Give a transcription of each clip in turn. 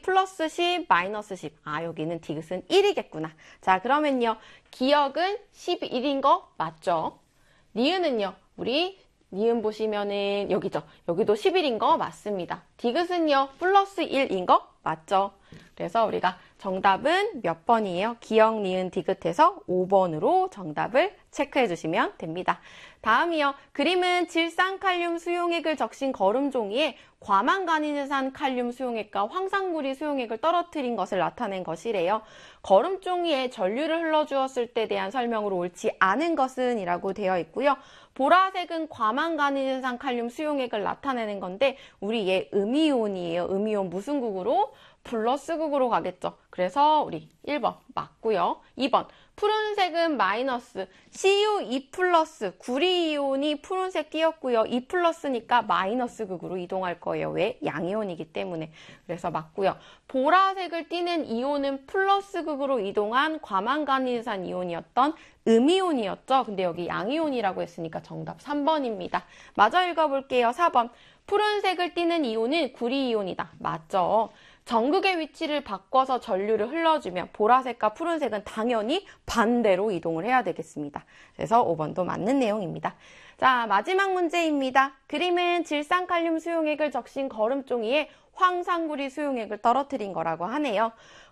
플러스 10, 마이너스 10. 아, 여기는 디귿은 1이겠구나. 자, 그러면요. 기역은 11인 거 맞죠? 니은은요. 우리 니은 보시면은 여기죠. 여기도 11인 거 맞습니다. 디귿은요. 플러스 1인 거 맞죠? 그래서 우리가 정답은 몇 번이에요? 기역, 니은, 디귿해서 5번으로 정답을 체크해 주시면 됩니다. 다음이요. 그림은 질산칼륨 수용액을 적신 거름종이에 과망간이산 칼륨 수용액과 황산구리 수용액을 떨어뜨린 것을 나타낸 것이래요. 거름종이에 전류를 흘러주었을 때에 대한 설명으로 옳지 않은 것은 이라고 되어 있고요. 보라색은 과망간이산 칼륨 수용액을 나타내는 건데 우리 얘 음이온이에요. 음이온 무슨 극으로? 플러스 극으로 가겠죠. 그래서 우리 1번 맞고요. 2번 푸른색은 마이너스 Cu2 플러스 구리이온이 푸른색 띄었고요. 2 플러스니까 마이너스 극으로 이동할 거예요. 왜? 양이온이기 때문에. 그래서 맞고요. 보라색을 띠는 이온은 플러스 극으로 이동한 과망간이산 이온이었던 음이온이었죠. 근데 여기 양이온이라고 했으니까 정답 3번입니다. 마저 읽어볼게요. 4번 푸른색을 띠는 이온은 구리이온이다. 맞죠? 전극의 위치를 바꿔서 전류를 흘러주면 보라색과 푸른색은 당연히 반대로 이동을 해야 되겠습니다. 그래서 5번도 맞는 내용입니다. 자, 마지막 문제입니다. 그림은 질산칼륨 수용액을 적신 거름종이에 황산구리 수용액을 떨어뜨린 거라고 하네요.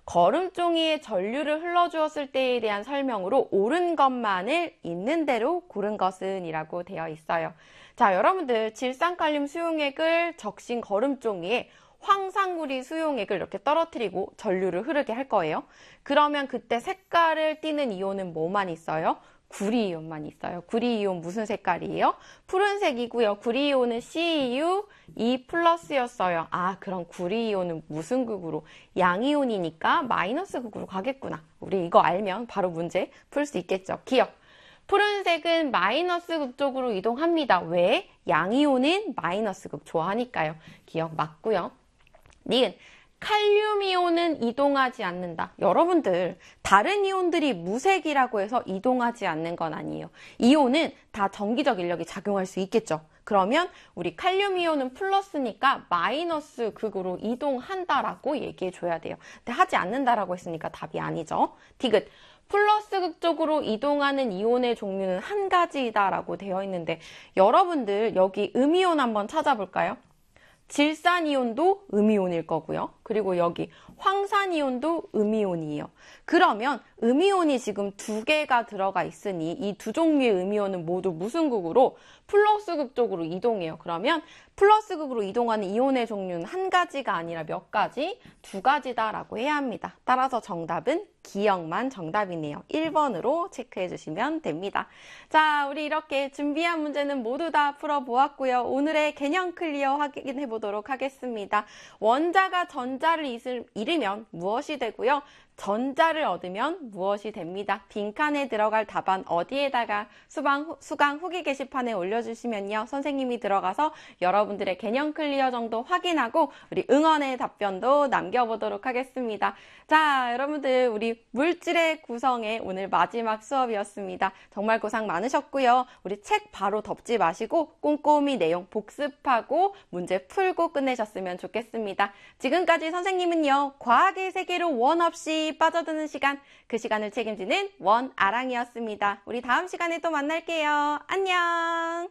거름종이에 전류를 흘러주었을 때에 대한 설명으로 옳은 것만을 있는 대로 고른 것은 이라고 되어 있어요. 자, 여러분들 질산칼륨 수용액을 적신 거름종이에 황산구리 수용액을 이렇게 떨어뜨리고 전류를 흐르게 할 거예요. 그러면 그때 색깔을 띠는 이온은 뭐만 있어요? 구리이온만 있어요. 구리이온 무슨 색깔이에요? 푸른색이고요. 구리이온은 Cu2 플러스였어요. 아, 그럼 구리이온은 무슨 극으로? 양이온이니까 마이너스 극으로 가겠구나. 우리 이거 알면 바로 문제 풀 수 있겠죠. 기억. 푸른색은 마이너스 극 쪽으로 이동합니다. 왜? 양이온은 마이너스 극 좋아하니까요. 기억 맞고요. 니은 칼륨 이온은 이동하지 않는다. 여러분들 다른 이온들이 무색이라고 해서 이동하지 않는 건 아니에요. 이온은 다 전기적 인력이 작용할 수 있겠죠. 그러면 우리 칼륨 이온은 플러스니까 마이너스 극으로 이동한다라고 얘기해 줘야 돼요. 근데 하지 않는다라고 했으니까 답이 아니죠. 디귿 플러스 극 쪽으로 이동하는 이온의 종류는 한 가지이다라고 되어 있는데 여러분들 여기 음이온 한번 찾아볼까요? 질산이온도 음이온일 거고요. 그리고 여기 황산이온도 음이온이에요. 그러면 음이온이 지금 2개가 들어가 있으니 이 두 종류의 음이온은 모두 무슨 극으로? 플러스극 쪽으로 이동해요. 그러면 플러스극으로 이동하는 이온의 종류는 한 가지가 아니라 몇 가지? 2가지다라고 해야 합니다. 따라서 정답은 기역만 정답이네요. 1번으로 체크해 주시면 됩니다. 자, 우리 이렇게 준비한 문제는 모두 다 풀어보았고요. 오늘의 개념 클리어 확인해 보도록 하겠습니다. 원자가 전자를 잃으면 무엇이 되고요? 전자를 얻으면 무엇이 됩니다. 빈칸에 들어갈 답안 어디에다가 수강 후기 게시판에 올려주시면요. 선생님이 들어가서 여러분들의 개념 클리어 정도 확인하고 우리 응원의 답변도 남겨보도록 하겠습니다. 자, 여러분들 우리 물질의 구성의 오늘 마지막 수업이었습니다. 정말 고생 많으셨고요. 우리 책 바로 덮지 마시고 꼼꼼히 내용 복습하고 문제 풀고 끝내셨으면 좋겠습니다. 지금까지 선생님은요. 과학의 세계로 원 없이 빠져드는 시간, 그 시간을 책임지는 원아랑이었습니다. 우리 다음 시간에 또 만날게요. 안녕.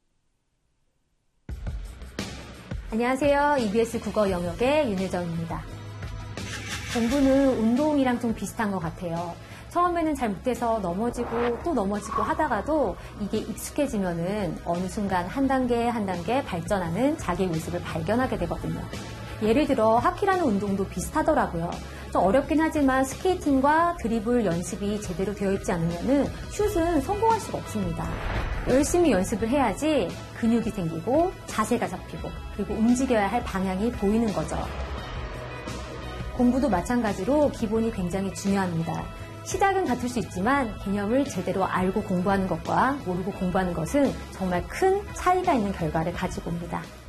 안녕하세요. EBS 국어 영역의 윤혜정입니다. 공부는 운동이랑 좀 비슷한 것 같아요. 처음에는 잘 못해서 넘어지고 또 넘어지고 하다가도 이게 익숙해지면은 어느 순간 한 단계 한 단계 발전하는 자기의 모습을 발견하게 되거든요. 예를 들어 하키라는 운동도 비슷하더라고요. 좀 어렵긴 하지만 스케이팅과 드리블 연습이 제대로 되어 있지 않으면은 슛은 성공할 수가 없습니다. 열심히 연습을 해야지 근육이 생기고 자세가 잡히고 그리고 움직여야 할 방향이 보이는 거죠. 공부도 마찬가지로 기본이 굉장히 중요합니다. 시작은 같을 수 있지만 개념을 제대로 알고 공부하는 것과 모르고 공부하는 것은 정말 큰 차이가 있는 결과를 가지고 옵니다.